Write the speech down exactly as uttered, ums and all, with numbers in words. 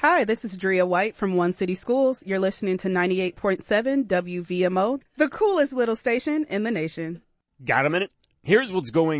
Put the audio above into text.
Hi, this is Drea White from One City Schools. You're listening to ninety-eight point seven W V M O, the coolest little station in the nation. Got a minute? Here's what's going